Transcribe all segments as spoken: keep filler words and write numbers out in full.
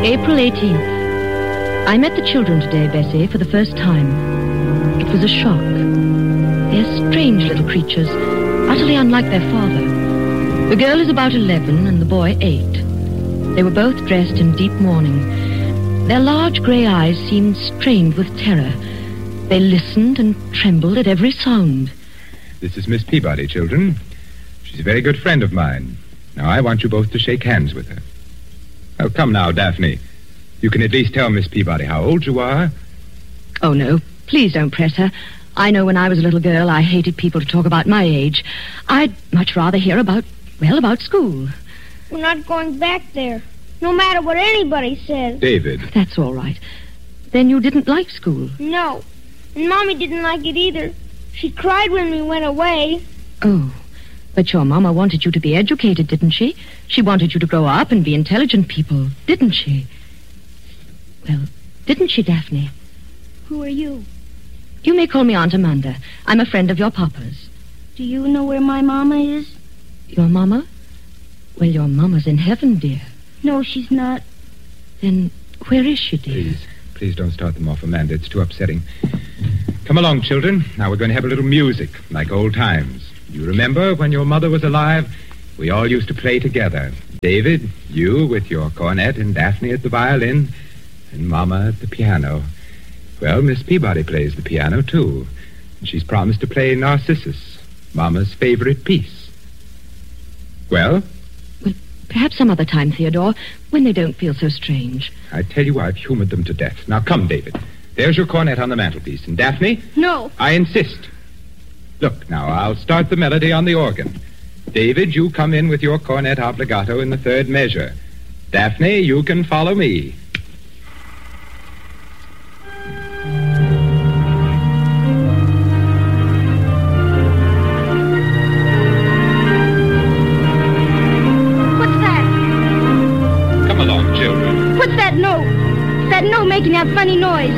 April eighteenth. I met the children today, Bessie, for the first time. It was a shock. They're strange little creatures, utterly unlike their father. The girl is about eleven and the boy eight. They were both dressed in deep mourning. Their large grey eyes seemed strained with terror. They listened and trembled at every sound. This is Miss Peabody, children. She's a very good friend of mine. Now, I want you both to shake hands with her. Oh, come now, Daphne. You can at least tell Miss Peabody how old you are. Oh, no. Please don't press her. I know when I was a little girl, I hated people to talk about my age. I'd much rather hear about, well, about school. We're not going back there, no matter what anybody says. David. That's all right. Then you didn't like school? No. And Mommy didn't like it either. She cried when we went away. Oh. But your Mama wanted you to be educated, didn't she? She wanted you to grow up and be intelligent people, didn't she? Well, didn't she, Daphne? Who are you? You may call me Aunt Amanda. I'm a friend of your Papa's. Do you know where my Mama is? Your Mama? Well, your Mama's in heaven, dear. No, she's not. Then where is she, dear? Please, please don't start them off, Amanda. It's too upsetting. Come along, children. Now we're going to have a little music, like old times. You remember when your mother was alive? We all used to play together. David, you with your cornet, and Daphne at the violin, and Mama at the piano. Well, Miss Peabody plays the piano, too. And she's promised to play Narcissus, Mama's favorite piece. Well? Well, perhaps some other time, Theodore, when they don't feel so strange. I tell you, I've humored them to death. Now, come, David. There's your cornet on the mantelpiece. And Daphne? No. I insist. Look, now, I'll start the melody on the organ. David, you come in with your cornet obbligato in the third measure. Daphne, you can follow me. What's that? Come along, children. What's that note? That note making that funny noise.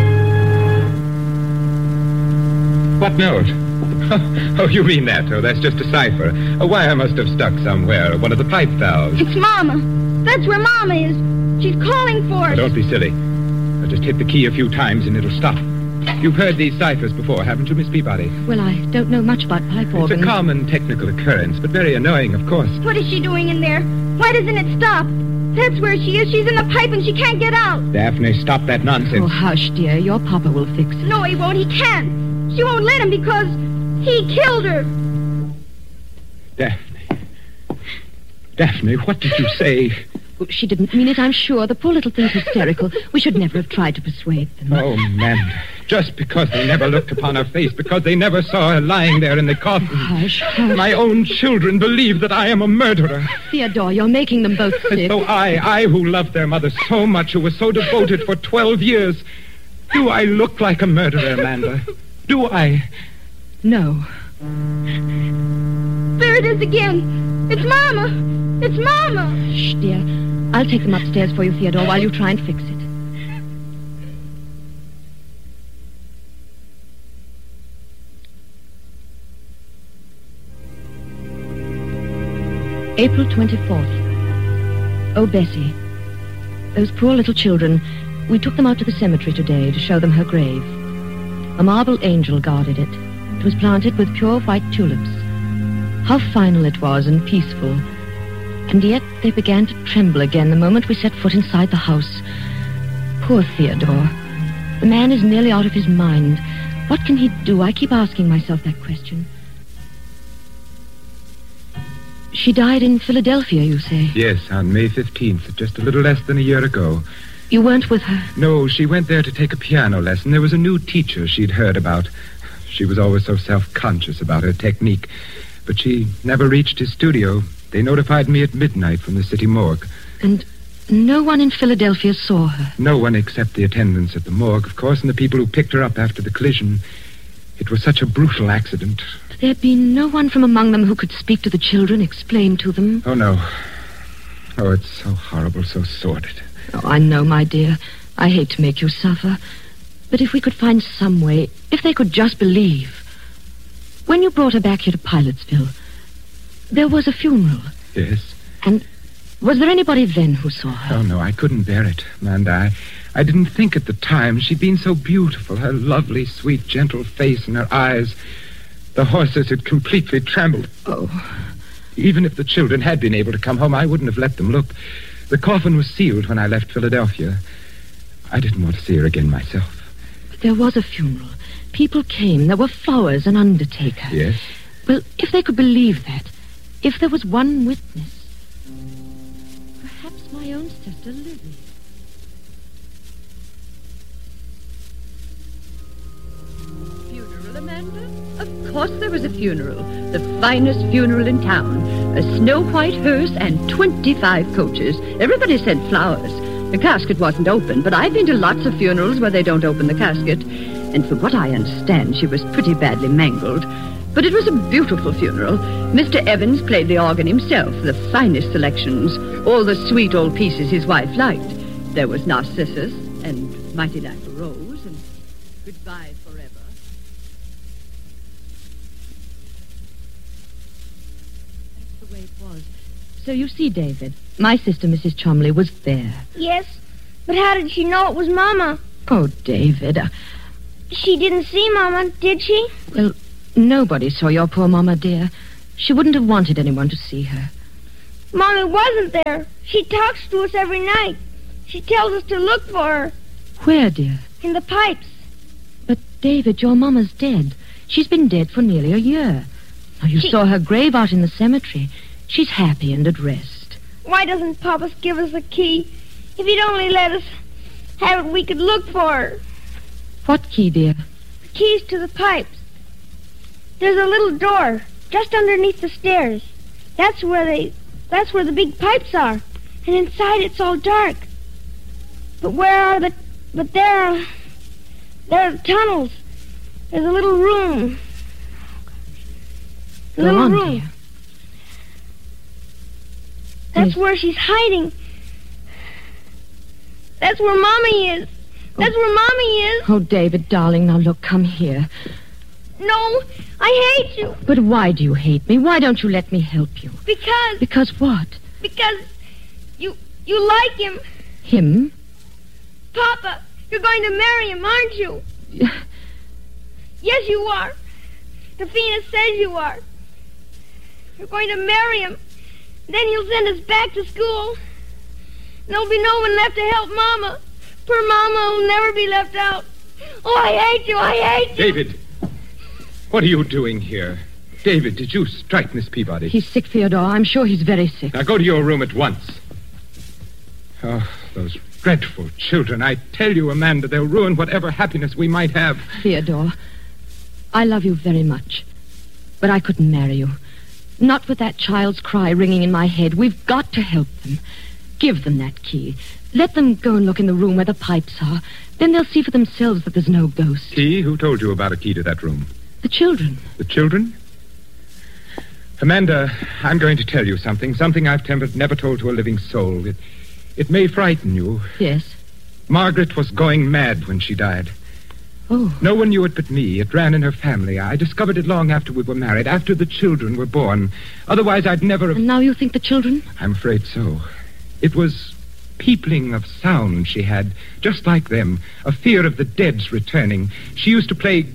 What note? Oh, you mean that? Oh, that's just a cipher. A wire must have stuck somewhere. One of the pipe valves. It's Mama. That's where Mama is. She's calling for us. Now, don't be silly. I'll just hit the key a few times and it'll stop. You've heard these ciphers before, haven't you, Miss Peabody? Well, I don't know much about pipe organs. It's a common technical occurrence, but very annoying, of course. What is she doing in there? Why doesn't it stop? That's where she is. She's in the pipe and she can't get out. Daphne, stop that nonsense. Oh, hush, dear. Your Papa will fix it. No, he won't. He can't. She won't let him because he killed her. Daphne. Daphne, what did you say? Oh, she didn't mean it, I'm sure. The poor little thing's hysterical. We should never have tried to persuade them. Oh, Amanda. Just because they never looked upon her face, because they never saw her lying there in the coffin. Hush, hush. My own children believe that I am a murderer. Theodore, you're making them both sick. So I, I who loved their mother so much, who was so devoted for twelve years, do I look like a murderer, Amanda? Do I? No. There it is again. It's Mama. It's Mama. Shh, dear. I'll take them upstairs for you, Theodore, while you try and fix it. April twenty-fourth. Oh, Bessie. Those poor little children. We took them out to the cemetery today to show them her grave. A marble angel guarded it. It was planted with pure white tulips. How final it was and peaceful. And yet they began to tremble again the moment we set foot inside the house. Poor Theodore. The man is nearly out of his mind. What can he do? I keep asking myself that question. She died in Philadelphia, you say? Yes, on May fifteenth, just a little less than a year ago. You weren't with her? No, she went there to take a piano lesson. There was a new teacher she'd heard about. She was always so self-conscious about her technique. But she never reached his studio. They notified me at midnight from the city morgue. And no one in Philadelphia saw her? No one except the attendants at the morgue, of course, and the people who picked her up after the collision. It was such a brutal accident. There'd been no one from among them who could speak to the children, explain to them? Oh, no. Oh, it's so horrible, so sordid. Oh, I know, my dear. I hate to make you suffer. But if we could find some way, if they could just believe. When you brought her back here to Pilotsville, there was a funeral. Yes? And Was there anybody then who saw her? Oh, no, I couldn't bear it, Amanda. I, I didn't think at the time. She'd been so beautiful. Her lovely, sweet, gentle face and her eyes. The horses had completely trembled. Oh. Even if the children had been able to come home, I wouldn't have let them look. The coffin was sealed when I left Philadelphia. I didn't want to see her again myself. But there was a funeral. People came. There were flowers, an undertaker. Yes? Well, if they could believe that, if there was one witness, perhaps my own sister Lily. Funeral, Amanda? Of course there was a funeral. The finest funeral in town. A snow-white hearse and twenty-five coaches. Everybody sent flowers. The casket wasn't open, but I've been to lots of funerals where they don't open the casket. And from what I understand, she was pretty badly mangled. But it was a beautiful funeral. Mister Evans played the organ himself, the finest selections, all the sweet old pieces his wife liked. There was Narcissus and Mighty Like a Rose and Goodbye Forever. That's the way it was. So you see, David, my sister, Missus Chumley, was there. Yes, but how did she know it was Mama? Oh, David. Uh, She didn't see Mama, did she? well, nobody saw your poor Mama, dear. She wouldn't have wanted anyone to see her. Mommy wasn't there. She talks to us every night. She tells us to look for her Where, dear? in the pipes. But, David, your Mama's dead. She's been dead for nearly a year. Now, you She- saw her grave out in the cemetery. She's happy and at rest. Why doesn't Papa give us a key? If he'd only let us have it, we could look for her. What key, dear? Keys to the pipes. There's a little door just underneath the stairs. That's where they that's where the big pipes are. And inside it's all dark. But where are the but there are there are the tunnels. There's a little room. A Go little on, room. dear. That's Yes. where she's hiding. That's where Mommy is. That's where Mommy is. Oh, David, darling, now look, come here. No, I hate you. But why do you hate me? Why don't you let me help you? Because Because what? because you you like him. Him? Papa, you're going to marry him, aren't you? Yes, you are. Tafina says you are. You're going to marry him. Then he'll send us back to school. There'll be no one left to help Mama. Poor Mama will never be left out. Oh, I hate you. I hate you. David, what are you doing here? David, did you strike Miss Peabody? He's sick, Theodore. I'm sure he's very sick. Now go to your room at once. Oh, those dreadful children. I tell you, Amanda, they'll ruin whatever happiness we might have. Theodore, I love you very much. But I couldn't marry you. Not with that child's cry ringing in my head. We've got to help them. Give them that key. Let them go and look in the room where the pipes are. Then they'll see for themselves that there's no ghost. Key? Who told you about a key to that room? The children. The children? Amanda, I'm going to tell you something. Something I've tem- never told to a living soul. It, it may frighten you. Yes. Margaret was going mad when she died. Oh. No one knew it but me. It ran in her family. I discovered it long after we were married, after the children were born. Otherwise, I'd never have... And now you think the children? I'm afraid so. It was peopling of sound she had, just like them. A fear of the dead's returning. She used to play...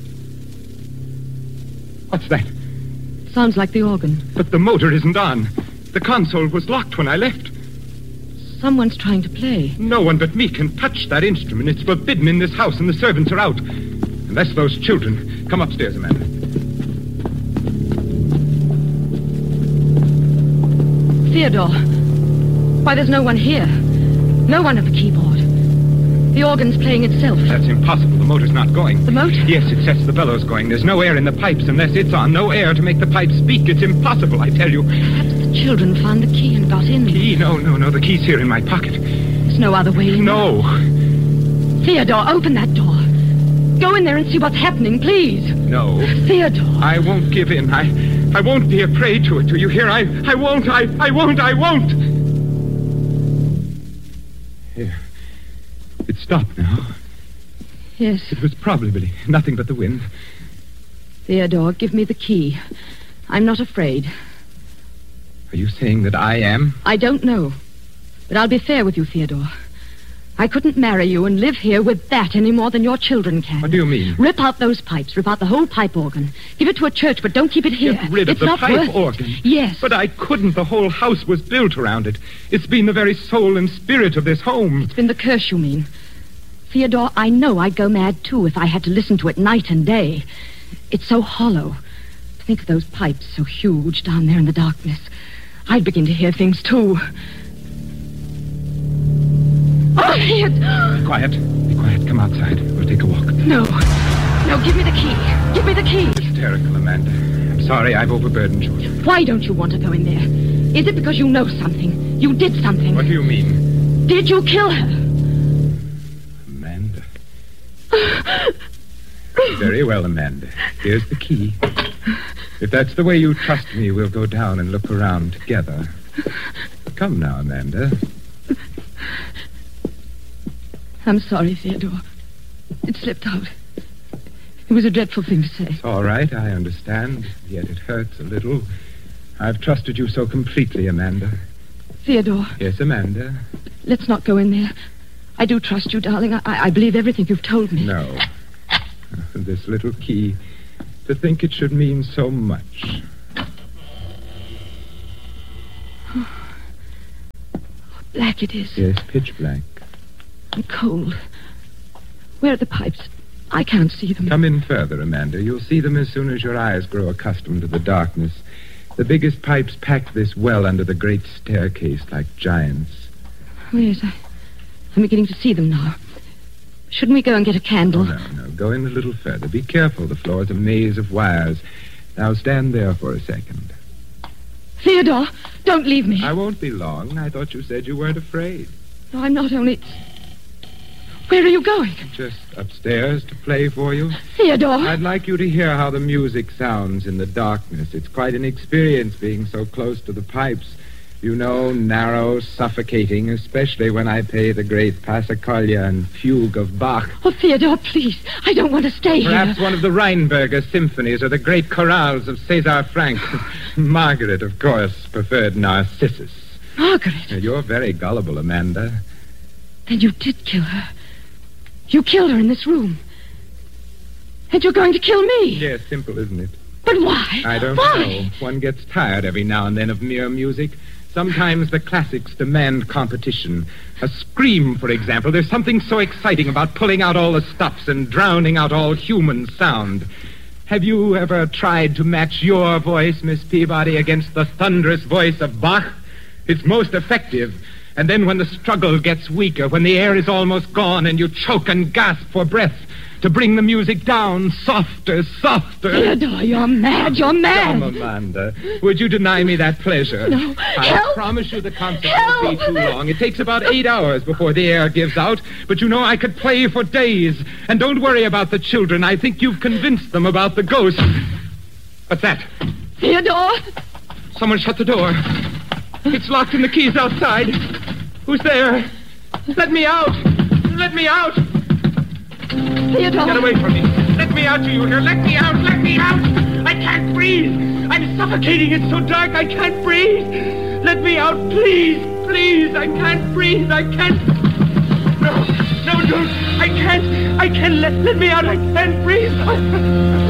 What's that? Sounds like the organ. But the motor isn't on. The console was locked when I left. Someone's trying to play. No one but me can touch that instrument. It's forbidden in this house, and the servants are out. Unless those children... Come upstairs, Amanda. Theodore. Why, there's no one here. No one at the keyboard. The organ's playing itself. That's impossible. The motor's not going. The motor? Yes, it sets the bellows going. There's no air in the pipes unless it's on. No air to make the pipes speak. It's impossible, I tell you. Perhaps the children found the key and got in. Key? No, no, no. The key's here in my pocket. There's no other way in. No. Theodore, open that door. Go in there and see what's happening, please. No. Theodore. I won't give in. I I won't be a prey to it. Do you hear? I, I won't. I, I won't. I won't. Here. It stopped now. Yes. It was probably nothing but the wind. Theodore, give me the key. I'm not afraid. Are you saying that I am? I don't know. But I'll be fair with you, Theodore. I couldn't marry you and live here with that any more than your children can. What do you mean? Rip out those pipes. Rip out the whole pipe organ. Give it to a church, but don't keep it here. Get rid of it's the not pipe worth it. organ? Yes. But I couldn't. The whole house was built around it. It's been the very soul and spirit of this home. It's been the curse, you mean. Theodore, I know I'd go mad, too, if I had to listen to it night and day. It's so hollow. Think of those pipes so huge down there in the darkness. I'd begin to hear things, too. Oh, Theodore! Be quiet. Be quiet. Come outside. We'll take a walk. No. No, give me the key. Give me the key. Hysterical, Amanda. I'm sorry I've overburdened you. Why don't you want to go in there? Is it because you know something? You did something? What do you mean? Did you kill her? Amanda. Very well, Amanda. Here's the key. If that's the way you trust me, we'll go down and look around together. Come now, Amanda. I'm sorry, Theodore. It slipped out. It was a dreadful thing to say. It's all right, I understand. Yet it hurts a little. I've trusted you so completely, Amanda. Theodore. Yes, Amanda? Let's not go in there. I do trust you, darling. I, I believe everything you've told me. No. This little key, to think it should mean so much. How black it is. Yes, pitch black. And cold. Where are the pipes? I can't see them. Come in further, Amanda. You'll see them as soon as your eyes grow accustomed to the darkness. The biggest pipes packed this well under the great staircase like giants. Oh, yes, I, I'm beginning to see them now. Shouldn't we go and get a candle? Oh, no, no. Go in a little further. Be careful. The floor's a maze of wires. Now stand there for a second. Theodore, don't leave me. I won't be long. I thought you said you weren't afraid. No, I'm not only... Where are you going? Just upstairs to play for you. Theodore! I'd like you to hear how the music sounds in the darkness. It's quite an experience being so close to the pipes. You know, narrow, suffocating, especially when I play the great Passacaglia and Fugue of Bach. Oh, Theodore, please. I don't want to stay Perhaps here. one of the Rheinberger symphonies or the great chorales of César Franck. Margaret, of course, preferred Narcissus. Margaret? You're very gullible, Amanda. Then you did kill her. You killed her in this room. And you're going to kill me. Yes, simple, isn't it? But why? I don't why? know. One gets tired every now and then of mere music. Sometimes the classics demand competition. A scream, for example. There's something so exciting about pulling out all the stops and drowning out all human sound. Have you ever tried to match your voice, Miss Peabody, against the thunderous voice of Bach? It's most effective. And then when the struggle gets weaker, when the air is almost gone and you choke and gasp for breath, to bring the music down softer, softer. Theodore, you're mad. You're mad. Come, Amanda. Would you deny me that pleasure? No. I Help. promise you the concert Help. won't be too long. It takes about eight hours before the air gives out. But you know, I could play for days. And don't worry about the children. I think you've convinced them about the ghost. What's that? Theodore. Someone shut the door. It's locked and the key's outside. Who's there? Let me out. Let me out. Theodore. Get away from me. Let me out, do you hear? Let me out. Let me out. I can't breathe. I'm suffocating. It's so dark. I can't breathe. Let me out, please. Please. I can't breathe. I can't. No. No, don't. I can't. I can't. Let, let me out. I can't breathe.